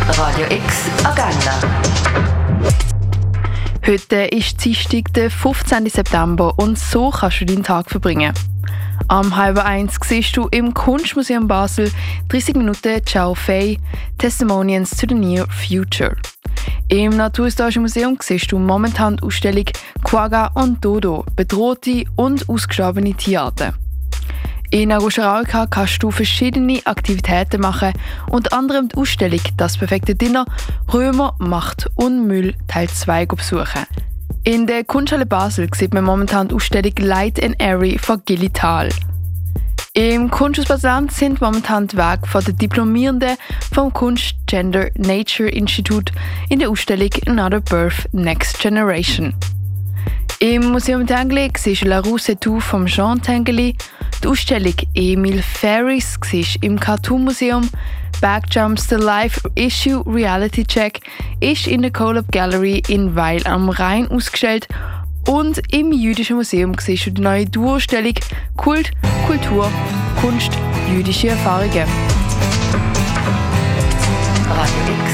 Radio X Agenda. Heute ist Dienstag, der 15. September und so kannst du deinen Tag verbringen. Am 12:30 siehst du im Kunstmuseum Basel 30 Minuten Ciao Fei Testimonials to the Near Future. Im Naturhistorischen Museum siehst du momentan die Ausstellung Quagga und Dodo, bedrohte und ausgestorbene Tierarten. In Agostina Raurica kannst du verschiedene Aktivitäten machen, unter anderem die Ausstellung «Das perfekte Dinner – Römer, Macht und Müll» Teil 2 besuchen. In der Kunsthalle Basel sieht man momentan die Ausstellung «Light and Airy» von Gilly Thal. Im Kunsthaus Basel sind momentan die Werke der Diplomierenden vom Kunst Gender Nature Institut in der Ausstellung «Another Birth Next Generation». Im Museum Tinguely siehst du «La Rousse et tout» von Jean Tinguely. Die Ausstellung «Emil Ferris» siehst im Cartoon Museum. «Backjumps The Live Issue Reality Check» ist in der Colab Gallery in Weil am Rhein ausgestellt. Und im Jüdischen Museum siehst du die neue Duo-Ausstellung «Kult, Kultur, Kunst, jüdische Erfahrungen». Radio X